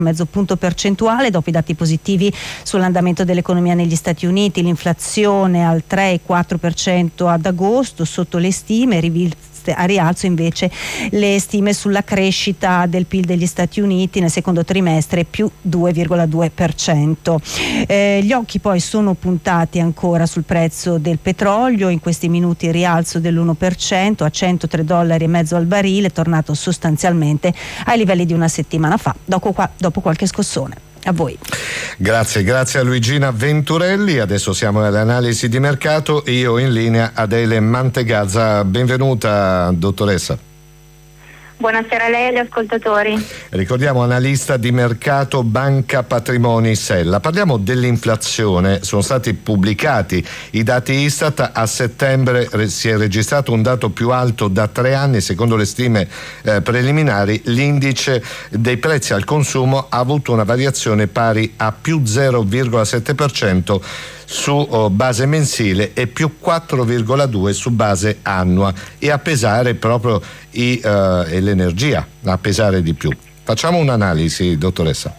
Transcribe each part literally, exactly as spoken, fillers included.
mezzo punto percentuale dopo i dati positivi sull'andamento dell'economia negli Stati Uniti, l'inflazione al tre virgola quattro per cento ad agosto, sotto le stime, riviste a rialzo invece le stime sulla crescita del P I L degli Stati Uniti nel secondo trimestre più due virgola due per cento. Eh, gli occhi poi sono puntati ancora sul prezzo del petrolio, in questi minuti il rialzo dell'uno per cento a centotré dollari e mezzo al barile, tornato sostanzialmente ai livelli di una settimana fa, dopo, qua, dopo qualche scossone. A voi. Grazie, grazie a Luigina Venturelli. Adesso siamo alle analisi di mercato. Io in linea Adele Mantegazza. Benvenuta, dottoressa. Buonasera a lei e agli ascoltatori. Ricordiamo, analista di mercato Banca Patrimoni Sella. Parliamo dell'inflazione. Sono stati pubblicati i dati Istat. A settembre si è registrato un dato più alto da tre anni. Secondo le stime eh, preliminari, l'indice dei prezzi al consumo ha avuto una variazione pari a più zero virgola sette per cento su oh, base mensile e più quattro virgola due per cento su base annua, e a pesare proprio i, uh, e l'energia a pesare di più. Facciamo un'analisi, dottoressa.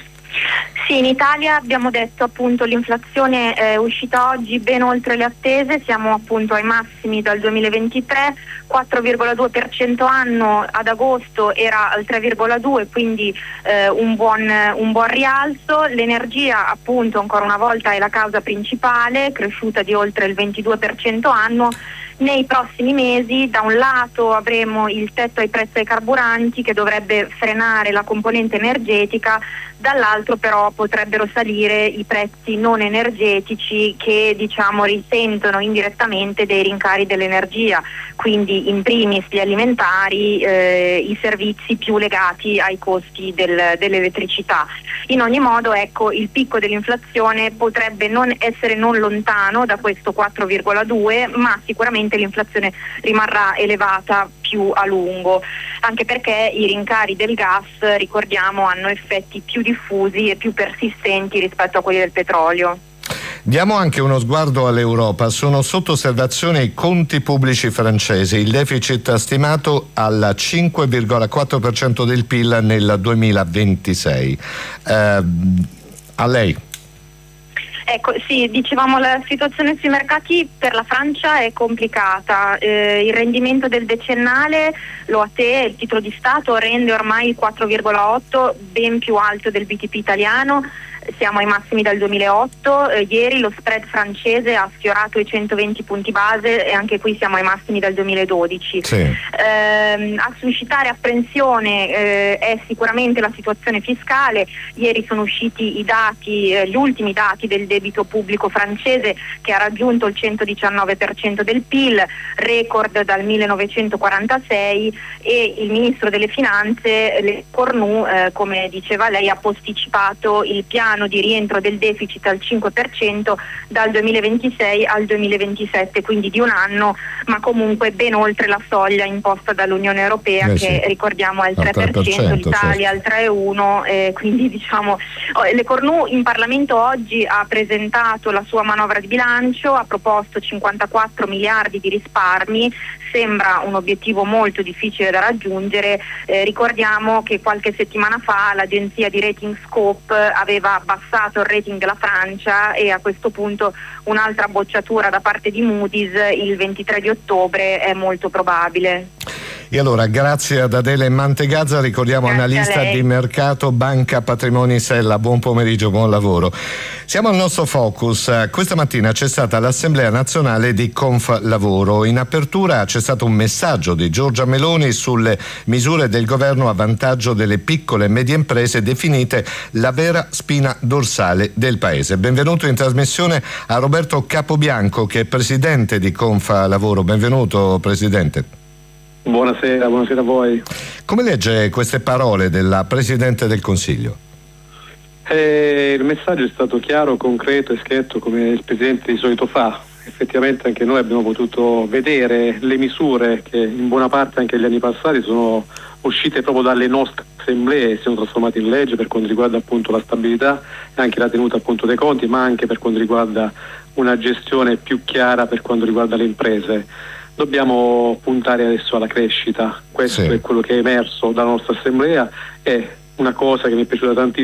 Sì, in Italia abbiamo detto appunto l'inflazione è uscita oggi ben oltre le attese, siamo appunto ai massimi dal duemilaventitré, quattro virgola due per cento anno, ad agosto era al tre virgola due per cento, quindi eh, un, buon, un buon rialzo. L'energia appunto ancora una volta è la causa principale, cresciuta di oltre il ventidue per cento anno. Nei prossimi mesi da un lato avremo il tetto ai prezzi ai carburanti che dovrebbe frenare la componente energetica, dall'altro però potrebbero salire i prezzi non energetici che diciamo risentono indirettamente dei rincari dell'energia, quindi in primis gli alimentari, eh, i servizi più legati ai costi del, dell'elettricità. In ogni modo, ecco, il picco dell'inflazione potrebbe non essere non lontano da questo quattro virgola due, ma sicuramente l'inflazione rimarrà elevata più a lungo, anche perché i rincari del gas, ricordiamo, hanno effetti più diffusi e più persistenti rispetto a quelli del petrolio. Diamo anche uno sguardo all'Europa. Sono sotto osservazione i conti pubblici francesi. Il deficit stimato al cinque virgola quattro per cento del P I L nel duemilaventisei. Eh, a lei. Ecco, sì, dicevamo la situazione sui mercati per la Francia è complicata, eh, il rendimento del decennale, l'O A T, il titolo di Stato, rende ormai il quattro virgola otto, ben più alto del B T P italiano. Siamo ai massimi dal duemilaotto, eh, ieri lo spread francese ha sfiorato i centoventi punti base e anche qui siamo ai massimi dal duemiladodici. Sì. Eh, a suscitare apprensione eh, è sicuramente la situazione fiscale. Ieri sono usciti i dati, eh, gli ultimi dati del debito pubblico francese che ha raggiunto il centodiciannove per cento del P I L, record dal millenovecentoquarantasei, e il ministro delle finanze, Le Cornu, eh, come diceva lei, ha posticipato il piano di rientro del deficit al cinque per cento dal duemilaventisei al duemilaventisette, quindi di un anno, ma comunque ben oltre la soglia imposta dall'Unione Europea, eh sì, che ricordiamo è il tre per cento, l'Italia al tre virgola uno, eh, quindi diciamo Le Cornu in Parlamento oggi ha presentato la sua manovra di bilancio, ha proposto cinquantaquattro miliardi di risparmi, sembra un obiettivo molto difficile da raggiungere. Eh, ricordiamo che qualche settimana fa l'agenzia di rating Scope aveva abbassato il rating della Francia e a questo punto un'altra bocciatura da parte di Moody's il ventitré di ottobre è molto probabile. E allora, grazie ad Adele Mantegazza, ricordiamo grazie analista di mercato Banca Patrimoni Sella. Buon pomeriggio, buon lavoro. Siamo al nostro focus. Questa mattina c'è stata l'Assemblea Nazionale di Conflavoro. In apertura c'è stato un messaggio di Giorgia Meloni sulle misure del governo a vantaggio delle piccole e medie imprese, definite la vera spina dorsale del paese. Benvenuto in trasmissione a Roberto Capobianco, che è presidente di Conflavoro. Benvenuto, presidente. Buonasera, buonasera a voi. Come legge queste parole della Presidente del Consiglio? Eh, il messaggio è stato chiaro, concreto e schietto, come il Presidente di solito fa. Effettivamente anche noi abbiamo potuto vedere le misure che in buona parte anche negli anni passati sono uscite proprio dalle nostre assemblee e si sono trasformate in legge per quanto riguarda appunto la stabilità e anche la tenuta appunto dei conti, ma anche per quanto riguarda una gestione più chiara per quanto riguarda le imprese. Dobbiamo puntare adesso alla crescita, questo sì. È quello che è emerso dalla nostra assemblea e una cosa che mi è piaciuta tantissimo